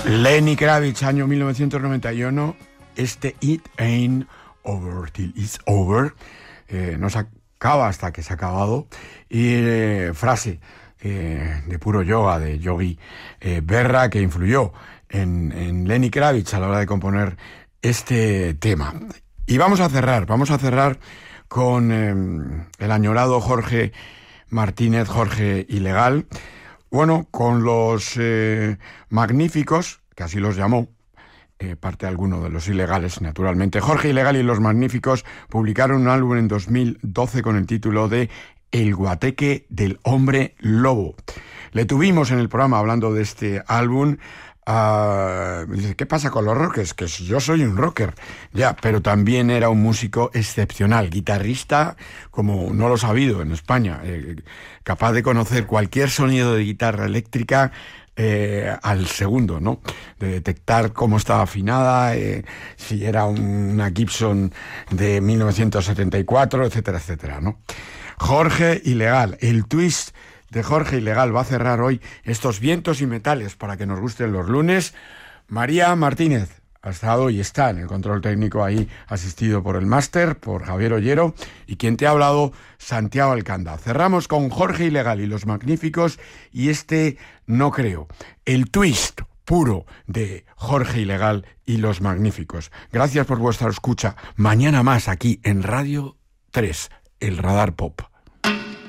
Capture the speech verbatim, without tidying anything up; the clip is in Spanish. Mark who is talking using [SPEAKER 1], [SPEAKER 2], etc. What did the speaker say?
[SPEAKER 1] Lenny Kravitz, año mil novecientos noventa y uno, este It Ain't Over Till It's Over, eh, no se acaba hasta que se ha acabado, y eh, frase eh, de puro yoga, de Yogi eh, Berra, que influyó en, en Lenny Kravitz a la hora de componer este tema. Y vamos a cerrar, vamos a cerrar con eh, el añorado Jorge Martínez, Jorge Ilegal, bueno, con los eh, Magníficos, que así los llamó, eh, parte alguno de los Ilegales, naturalmente. Jorge Ilegal y los Magníficos publicaron un álbum en dos mil doce con el título de El Guateque del Hombre Lobo. Le tuvimos en el programa hablando de este álbum. Uh, dice, ¿qué pasa con los rockers? Que si yo soy un rocker, ya, pero también era un músico excepcional, guitarrista como no lo ha habido en España, eh, capaz de conocer cualquier sonido de guitarra eléctrica eh, al segundo, ¿no? De detectar cómo estaba afinada, eh, si era una Gibson de mil novecientos setenta y cuatro, etcétera, etcétera, ¿no? Jorge Ilegal, el twist de Jorge Ilegal va a cerrar hoy estos vientos y metales para que nos gusten los lunes. María Martínez ha estado y está en el control técnico ahí, asistido por el máster, por Javier Ollero, y quien te ha hablado, Santiago Alcanda. Cerramos con Jorge Ilegal y los Magníficos y este No Creo, el twist puro de Jorge Ilegal y los Magníficos. Gracias por vuestra escucha. Mañana más aquí en Radio tres, el Radar Pop.